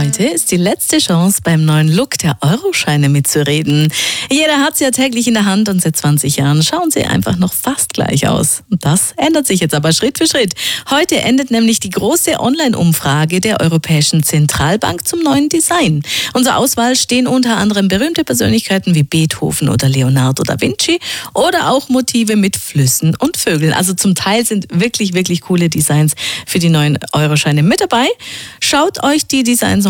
Heute ist die letzte Chance, beim neuen Look der Euroscheine mitzureden. Jeder hat sie ja täglich in der Hand und seit 20 Jahren schauen sie einfach noch fast gleich aus. Und das ändert sich jetzt aber Schritt für Schritt. Heute endet nämlich die große Online-Umfrage der Europäischen Zentralbank zum neuen Design. Unserer Auswahl stehen unter anderem berühmte Persönlichkeiten wie Beethoven oder Leonardo da Vinci oder auch Motive mit Flüssen und Vögeln. Also zum Teil sind wirklich, wirklich coole Designs für die neuen Euroscheine mit dabei. Schaut euch die Designs